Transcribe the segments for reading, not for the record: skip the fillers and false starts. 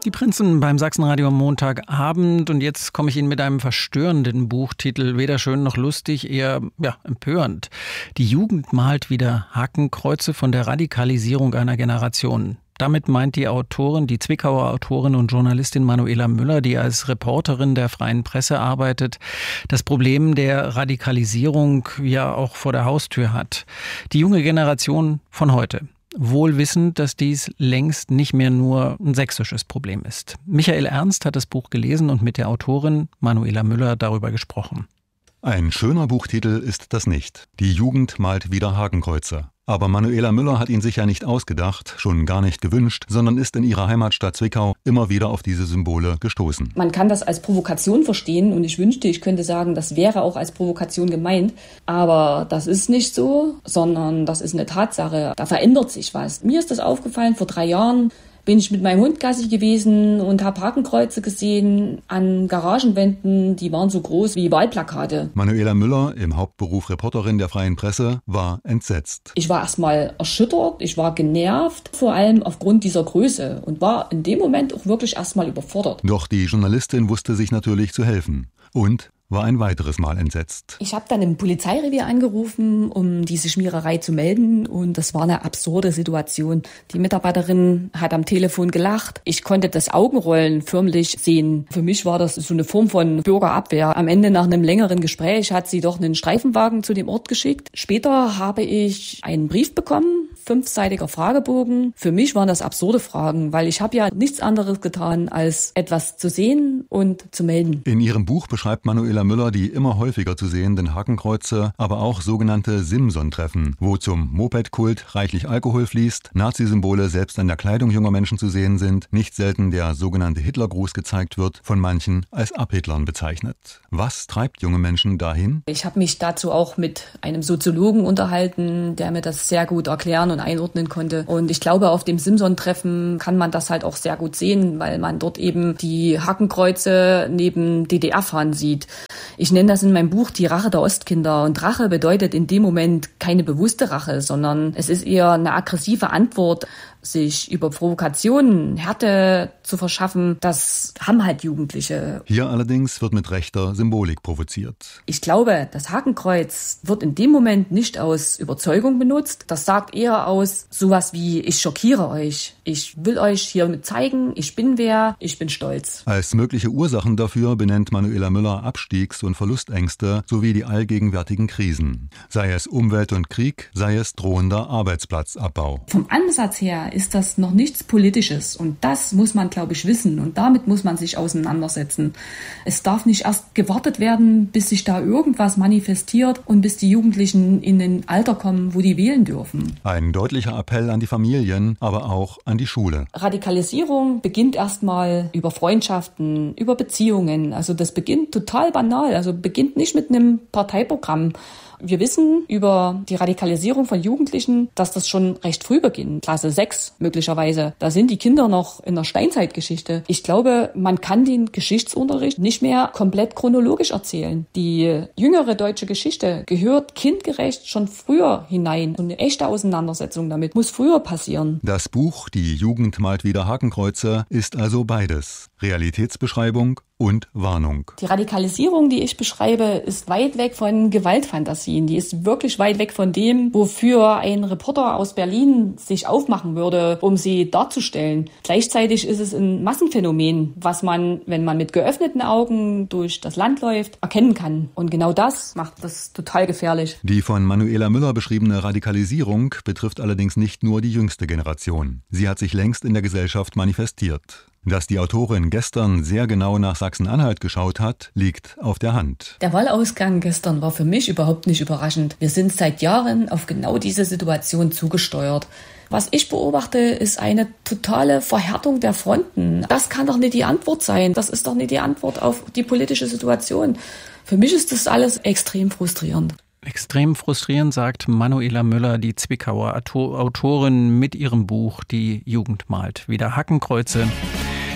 Die Prinzen beim Sachsenradio am Montagabend, und jetzt komme ich Ihnen mit einem verstörenden Buchtitel, weder schön noch lustig, eher empörend. Die Jugend malt wieder Hakenkreuze von der Radikalisierung einer Generation. Damit meint die Autorin, die Zwickauer Autorin und Journalistin Manuela Müller, die als Reporterin der Freien Presse arbeitet, das Problem der Radikalisierung ja auch vor der Haustür hat. Die junge Generation von heute. Wohl wissend, dass dies längst nicht mehr nur ein sächsisches Problem ist. Michael Ernst hat das Buch gelesen und mit der Autorin Manuela Müller darüber gesprochen. Ein schöner Buchtitel ist das nicht. Die Jugend malt wieder Hakenkreuze. Aber Manuela Müller hat ihn sich ja nicht ausgedacht, schon gar nicht gewünscht, sondern ist in ihrer Heimatstadt Zwickau immer wieder auf diese Symbole gestoßen. Man kann das als Provokation verstehen und ich wünschte, ich könnte sagen, das wäre auch als Provokation gemeint. Aber das ist nicht so, sondern das ist eine Tatsache. Da verändert sich was. Mir ist das aufgefallen, vor 3 Jahren bin ich mit meinem Hund Gassi gewesen und habe Hakenkreuze gesehen an Garagenwänden, die waren so groß wie Wahlplakate. Manuela Müller, im Hauptberuf Reporterin der Freien Presse, war entsetzt. Ich war erstmal erschüttert, ich war genervt, vor allem aufgrund dieser Größe und war in dem Moment auch wirklich erstmal überfordert. Doch die Journalistin wusste sich natürlich zu helfen und war ein weiteres Mal entsetzt. Ich habe dann im Polizeirevier angerufen, um diese Schmiererei zu melden, und das war eine absurde Situation. Die Mitarbeiterin hat am Telefon gelacht. Ich konnte das Augenrollen förmlich sehen. Für mich war das so eine Form von Bürgerabwehr. Am Ende, nach einem längeren Gespräch, hat sie doch einen Streifenwagen zu dem Ort geschickt. Später habe ich einen Brief bekommen, 5-seitiger Fragebogen. Für mich waren das absurde Fragen, weil ich habe ja nichts anderes getan, als etwas zu sehen und zu melden. In ihrem Buch beschreibt Manuela Müller die immer häufiger zu sehenden Hakenkreuze, aber auch sogenannte Simson-Treffen, wo zum Moped-Kult reichlich Alkohol fließt, Nazi-Symbole selbst an der Kleidung junger Menschen zu sehen sind, nicht selten der sogenannte Hitlergruß gezeigt wird, von manchen als Abhitlern bezeichnet. Was treibt junge Menschen dahin? Ich habe mich dazu auch mit einem Soziologen unterhalten, der mir das sehr gut erklären und einordnen konnte. Und ich glaube, auf dem Simson-Treffen kann man das halt auch sehr gut sehen, weil man dort eben die Hakenkreuze neben DDR-Fahnen sieht. Ich nenne das in meinem Buch die Rache der Ostkinder. Und Rache bedeutet in dem Moment keine bewusste Rache, sondern es ist eher eine aggressive Antwort, sich über Provokationen Härte zu verschaffen. Das haben halt Jugendliche. Hier allerdings wird mit rechter Symbolik provoziert. Ich glaube, das Hakenkreuz wird in dem Moment nicht aus Überzeugung benutzt. Das sagt eher aus sowas wie: ich schockiere euch. Ich will euch hiermit zeigen, ich bin wer, ich bin stolz. Als mögliche Ursachen dafür benennt Manuela Müller Abstiegs- und Verlustängste sowie die allgegenwärtigen Krisen. Sei es Umwelt und Krieg, sei es drohender Arbeitsplatzabbau. Vom Ansatz her ist das noch nichts Politisches, und das muss man, glaube ich, wissen, und damit muss man sich auseinandersetzen. Es darf nicht erst gewartet werden, bis sich da irgendwas manifestiert und bis die Jugendlichen in ein Alter kommen, wo die wählen dürfen. Ein deutlicher Appell an die Familien, aber auch an die Schule. Radikalisierung beginnt erstmal über Freundschaften, über Beziehungen. Also das beginnt total banal, also beginnt nicht mit einem Parteiprogramm. Wir wissen über die Radikalisierung von Jugendlichen, dass das schon recht früh beginnt. Klasse 6 möglicherweise. Da sind die Kinder noch in der Steinzeitgeschichte. Ich glaube, man kann den Geschichtsunterricht nicht mehr komplett chronologisch erzählen. Die jüngere deutsche Geschichte gehört kindgerecht schon früher hinein. Und eine echte Auseinandersetzung damit muss früher passieren. Das Buch Die Jugend malt wieder Hakenkreuze ist also beides: Realitätsbeschreibung und Warnung. Die Radikalisierung, die ich beschreibe, ist weit weg von Gewaltfantasien. Die ist wirklich weit weg von dem, wofür ein Reporter aus Berlin sich aufmachen würde, um sie darzustellen. Gleichzeitig ist es ein Massenphänomen, was man, wenn man mit geöffneten Augen durch das Land läuft, erkennen kann. Und genau das macht das total gefährlich. Die von Manuela Müller beschriebene Radikalisierung betrifft allerdings nicht nur die jüngste Generation. Sie hat sich längst in der Gesellschaft manifestiert. Dass die Autorin gestern sehr genau nach Sachsen-Anhalt geschaut hat, liegt auf der Hand. Der Wahlausgang gestern war für mich überhaupt nicht überraschend. Wir sind seit Jahren auf genau diese Situation zugesteuert. Was ich beobachte, ist eine totale Verhärtung der Fronten. Das kann doch nicht die Antwort sein. Das ist doch nicht die Antwort auf die politische Situation. Für mich ist das alles extrem frustrierend. Extrem frustrierend, sagt Manuela Müller, die Zwickauer Autorin, mit ihrem Buch Die Jugend malt wieder Hakenkreuze.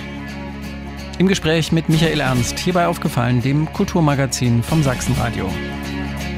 Im Gespräch mit Michael Ernst, hierbei aufgefallen, dem Kulturmagazin vom Sachsenradio.